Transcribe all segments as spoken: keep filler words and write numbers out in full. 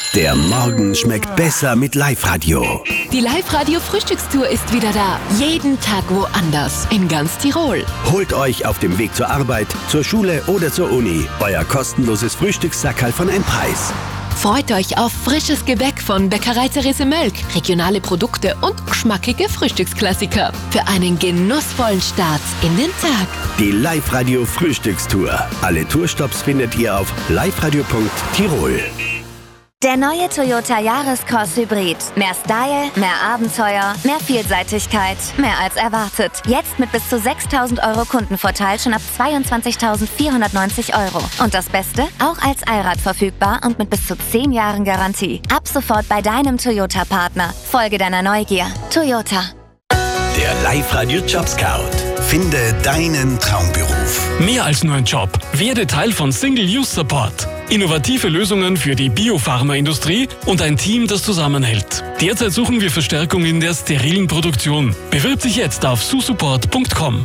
Der Morgen schmeckt besser mit Live-Radio. Die Live-Radio-Frühstückstour ist wieder da. Jeden Tag woanders. In ganz Tirol. Holt euch auf dem Weg zur Arbeit, zur Schule oder zur Uni euer kostenloses Frühstückssackerl von Empreis. Freut euch auf frisches Gebäck von Bäckerei Therese Mölk, regionale Produkte und geschmackige Frühstücksklassiker. Für einen genussvollen Start in den Tag. Die Live-Radio-Frühstückstour. Alle Tourstops findet ihr auf liveradio punkt tirol. Der neue Toyota Yaris-Cross Hybrid. Mehr Style, mehr Abenteuer, mehr Vielseitigkeit, mehr als erwartet. Jetzt mit bis zu sechstausend Euro Kundenvorteil schon ab zweiundzwanzigtausendvierhundertneunzig Euro. Und das Beste? Auch als Allrad verfügbar und mit bis zu zehn Jahren Garantie. Ab sofort bei deinem Toyota-Partner. Folge deiner Neugier. Toyota. Der Live-Radio Job Scout. Finde deinen Traumberuf. Mehr als nur ein Job. Werde Teil von Single-Use-Support. Innovative Lösungen für die Biopharmaindustrie und ein Team, das zusammenhält. Derzeit suchen wir Verstärkung in der sterilen Produktion. Bewirb dich jetzt auf susupport punkt com.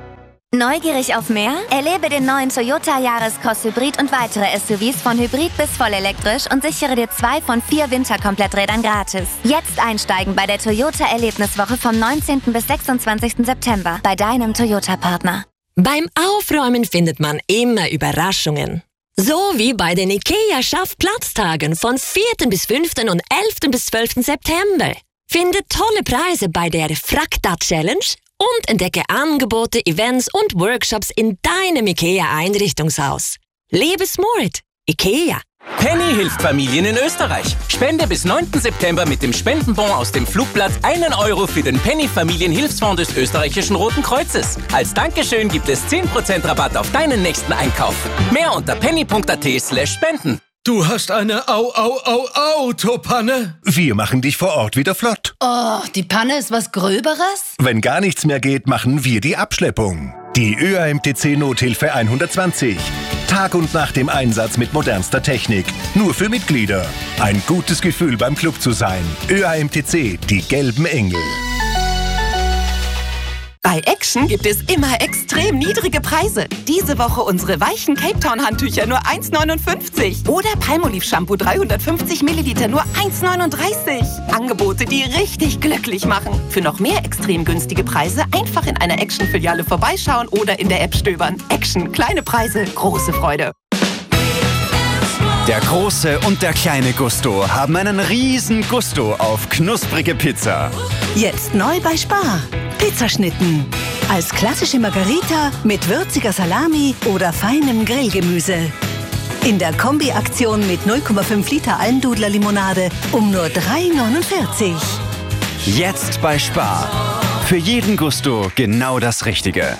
Neugierig auf mehr? Erlebe den neuen Toyota Yaris-Cross Hybrid und weitere S U Vs von Hybrid bis vollelektrisch und sichere dir zwei von vier Winterkompletträdern gratis. Jetzt einsteigen bei der Toyota Erlebniswoche vom neunzehnten bis sechsundzwanzigsten September bei deinem Toyota-Partner. Beim Aufräumen findet man immer Überraschungen. So wie bei den IKEA Schaffplatztagen von vierten bis fünften und elften bis zwölften September. Finde tolle Preise bei der Frakta Challenge und entdecke Angebote, Events und Workshops in deinem IKEA-Einrichtungshaus. Lebe smart. IKEA. Penny hilft Familien in Österreich. Spende bis neunten September mit dem Spendenbon aus dem Flugblatt einen Euro für den Penny Familienhilfsfonds des österreichischen Roten Kreuzes. Als Dankeschön gibt es zehn Prozent Rabatt auf deinen nächsten Einkauf. Mehr unter penny punkt at slash spenden. Du hast eine Au, Au, Au, Autopanne. Wir machen dich vor Ort wieder flott. Oh, die Panne ist was Gröberes? Wenn gar nichts mehr geht, machen wir die Abschleppung. Die Ö A M T C Nothilfe hundertzwanzig. Tag und Nacht im Einsatz mit modernster Technik. Nur für Mitglieder. Ein gutes Gefühl beim Club zu sein. Ö A M T C, die gelben Engel. Bei Action gibt es immer extrem niedrige Preise. Diese Woche unsere weichen Cape Town Handtücher nur eins neunundfünfzig. Oder Palmolive Shampoo dreihundertfünfzig Milliliter nur eins neununddreißig. Angebote, die richtig glücklich machen. Für noch mehr extrem günstige Preise einfach in einer Action-Filiale vorbeischauen oder in der App stöbern. Action, kleine Preise, große Freude. Der große und der kleine Gusto haben einen riesen Gusto auf knusprige Pizza. Jetzt neu bei Spar. Pizzaschnitten. Als klassische Margarita mit würziger Salami oder feinem Grillgemüse. In der Kombi-Aktion mit null Komma fünf Liter Almdudler-Limonade um nur drei neunundvierzig. Jetzt bei Spar. Für jeden Gusto genau das Richtige.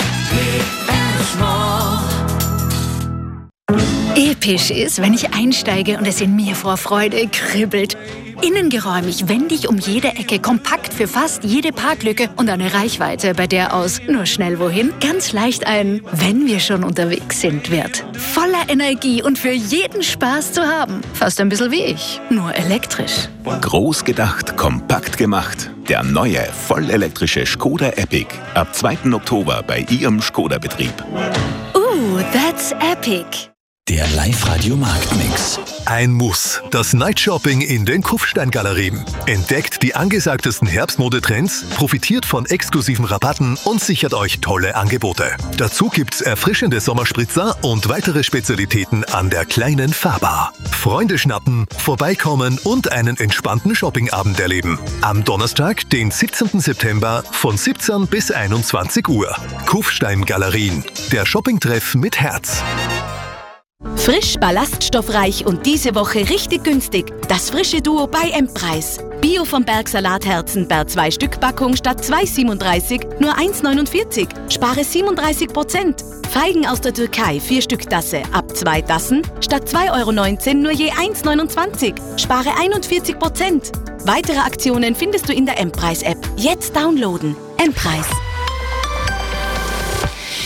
Episch ist, wenn ich einsteige und es in mir vor Freude kribbelt. Innengeräumig, wendig um jede Ecke, kompakt für fast jede Parklücke und eine Reichweite, bei der aus nur schnell wohin ganz leicht ein "wenn wir schon unterwegs sind" wird. Voller Energie und für jeden Spaß zu haben. Fast ein bisschen wie ich, nur elektrisch. Groß gedacht, kompakt gemacht. Der neue, vollelektrische Skoda Epic. Ab zweiten Oktober bei Ihrem Skoda-Betrieb. Uh, that's epic. Der Live-Radio-Marktmix. Ein Muss. Das Night-Shopping in den Kufstein-Galerien. Entdeckt die angesagtesten Herbstmodetrends, profitiert von exklusiven Rabatten und sichert euch tolle Angebote. Dazu gibt's erfrischende Sommerspritzer und weitere Spezialitäten an der kleinen Fahrbar. Freunde schnappen, vorbeikommen und einen entspannten Shoppingabend erleben. Am Donnerstag, den siebzehnten September von siebzehn bis einundzwanzig Uhr. Kufstein-Galerien. Der Shoppingtreff mit Herz. Frisch, ballaststoffreich und diese Woche richtig günstig. Das frische Duo bei Empreis. Bio vom Berg Salatherzen per zwei Stück Packung statt zwei siebenunddreißig nur eins neunundvierzig. Spare siebenunddreißig Prozent. Feigen aus der Türkei vier Stück Tasse ab zwei Tassen statt zwei Euro neunzehn nur je eins neunundzwanzig. Spare einundvierzig Prozent. Weitere Aktionen findest du in der Empreis-App. Jetzt downloaden. Empreis.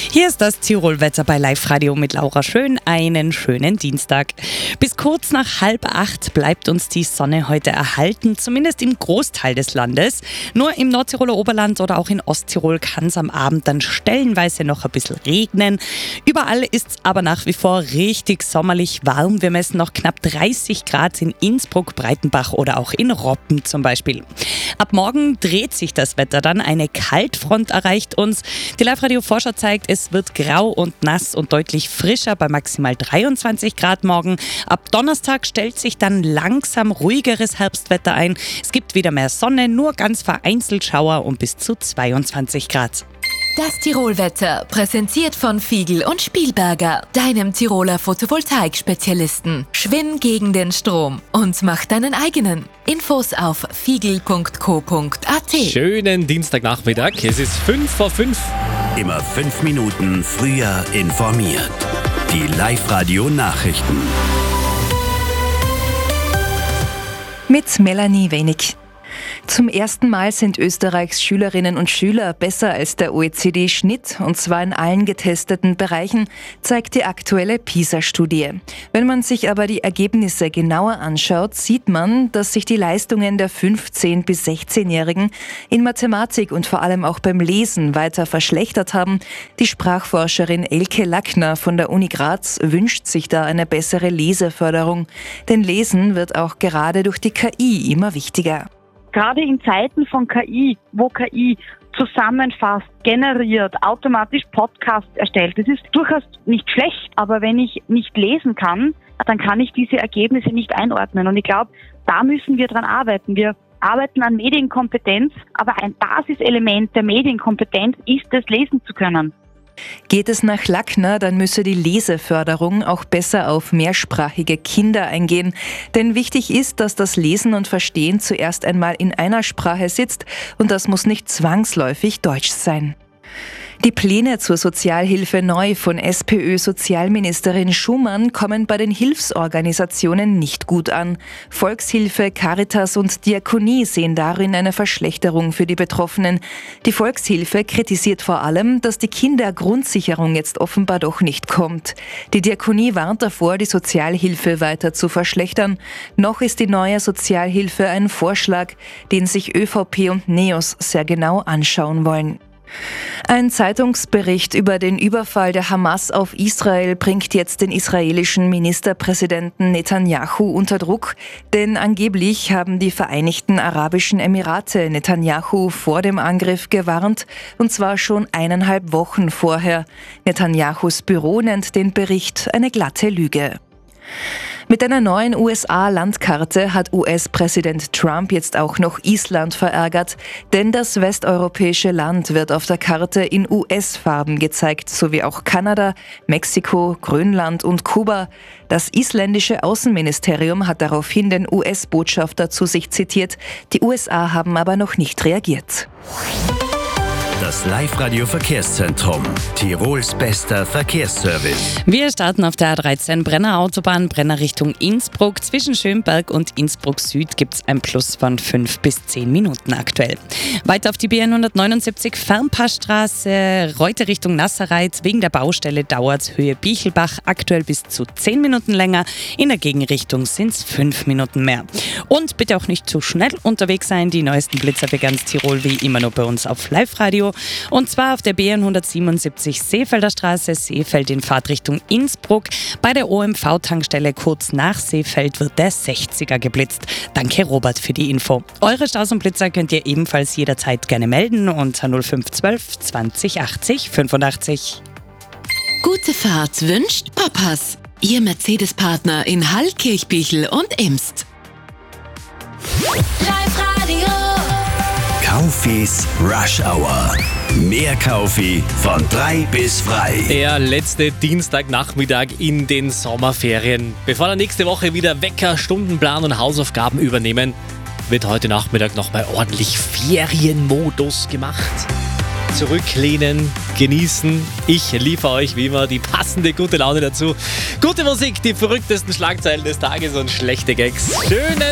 Hier ist das Tirol-Wetter bei Live-Radio mit Laura Schön. Einen schönen Dienstag. Bis kurz nach halb acht bleibt uns die Sonne heute erhalten, zumindest im Großteil des Landes. Nur im Nordtiroler Oberland oder auch in Osttirol kann es am Abend dann stellenweise noch ein bisschen regnen. Überall ist es aber nach wie vor richtig sommerlich warm. Wir messen noch knapp dreißig Grad in Innsbruck, Breitenbach oder auch in Roppen zum Beispiel. Ab morgen dreht sich das Wetter dann. Eine Kaltfront erreicht uns. Die Live-Radio-Vorschau zeigt, es wird grau und nass und deutlich frischer bei maximal dreiundzwanzig Grad morgen. Ab Donnerstag stellt sich dann langsam ruhigeres Herbstwetter ein. Es gibt wieder mehr Sonne, nur ganz vereinzelt Schauer und bis zu zweiundzwanzig Grad. Das Tirolwetter, präsentiert von Fiegel und Spielberger, deinem Tiroler Photovoltaik-Spezialisten. Schwimm gegen den Strom und mach deinen eigenen. Infos auf fiegel punkt co punkt at. Schönen Dienstagnachmittag, es ist fünf vor fünf. Immer fünf Minuten früher informiert. Die Live-Radio-Nachrichten. Mit Melanie Wenig. Zum ersten Mal sind Österreichs Schülerinnen und Schüler besser als der O E C D-Schnitt, und zwar in allen getesteten Bereichen, zeigt die aktuelle PISA-Studie. Wenn man sich aber die Ergebnisse genauer anschaut, sieht man, dass sich die Leistungen der fünfzehn- bis sechzehnjährigen in Mathematik und vor allem auch beim Lesen weiter verschlechtert haben. Die Sprachforscherin Elke Lackner von der Uni Graz wünscht sich da eine bessere Leseförderung. Denn Lesen wird auch gerade durch die K I immer wichtiger. Gerade in Zeiten von K I, wo K I zusammenfasst, generiert, automatisch Podcasts erstellt, das ist durchaus nicht schlecht, aber wenn ich nicht lesen kann, dann kann ich diese Ergebnisse nicht einordnen. Und ich glaube, da müssen wir dran arbeiten. Wir arbeiten an Medienkompetenz, aber ein Basiselement der Medienkompetenz ist es, lesen zu können. Geht es nach Lackner, dann müsse die Leseförderung auch besser auf mehrsprachige Kinder eingehen. Denn wichtig ist, dass das Lesen und Verstehen zuerst einmal in einer Sprache sitzt, und das muss nicht zwangsläufig Deutsch sein. Die Pläne zur Sozialhilfe neu von SPÖ-Sozialministerin Schumann kommen bei den Hilfsorganisationen nicht gut an. Volkshilfe, Caritas und Diakonie sehen darin eine Verschlechterung für die Betroffenen. Die Volkshilfe kritisiert vor allem, dass die Kindergrundsicherung jetzt offenbar doch nicht kommt. Die Diakonie warnt davor, die Sozialhilfe weiter zu verschlechtern. Noch ist die neue Sozialhilfe ein Vorschlag, den sich ÖVP und NEOS sehr genau anschauen wollen. Ein Zeitungsbericht über den Überfall der Hamas auf Israel bringt jetzt den israelischen Ministerpräsidenten Netanyahu unter Druck, denn angeblich haben die Vereinigten Arabischen Emirate Netanyahu vor dem Angriff gewarnt, und zwar schon eineinhalb Wochen vorher. Netanyahus Büro nennt den Bericht eine glatte Lüge. Mit einer neuen U S A-Landkarte hat U S-Präsident Trump jetzt auch noch Island verärgert, denn das westeuropäische Land wird auf der Karte in U S-Farben gezeigt, sowie auch Kanada, Mexiko, Grönland und Kuba. Das isländische Außenministerium hat daraufhin den U S-Botschafter zu sich zitiert. Die U S A haben aber noch nicht reagiert. Das Live-Radio-Verkehrszentrum. Tirols bester Verkehrsservice. Wir starten auf der A dreizehn Brenner Autobahn, Brenner Richtung Innsbruck. Zwischen Schönberg und Innsbruck Süd gibt es ein Plus von fünf bis zehn Minuten aktuell. Weiter auf die B N hundertneunundsiebzig Fernpassstraße, Reute Richtung Nasserreit. Wegen der Baustelle dauert Höhe Bichelbach aktuell bis zu zehn Minuten länger. In der Gegenrichtung sind es fünf Minuten mehr. Und bitte auch nicht zu schnell unterwegs sein. Die neuesten Blitzer für ganz Tirol wie immer nur bei uns auf Live-Radio. Und zwar auf der B N hundertsiebenundsiebzig Seefelder Straße, Seefeld in Fahrtrichtung Innsbruck. Bei der O M V-Tankstelle kurz nach Seefeld wird der sechziger geblitzt. Danke Robert für die Info. Eure Staus und Blitzer könnt ihr ebenfalls jederzeit gerne melden unter null fünf eins zwei zwanzig achtzig fünfundachtzig. Gute Fahrt wünscht Papas, Ihr Mercedes-Partner in Hall, Kirchbichel und Imst. Live-Radio. Kaufis Rush Hour. Mehr Kaufi von drei bis frei. Der letzte Dienstagnachmittag in den Sommerferien. Bevor dann nächste Woche wieder Wecker, Stundenplan und Hausaufgaben übernehmen, wird heute Nachmittag nochmal ordentlich Ferienmodus gemacht. Zurücklehnen, genießen. Ich liefere euch wie immer die passende gute Laune dazu. Gute Musik, die verrücktesten Schlagzeilen des Tages und schlechte Gags. Schönen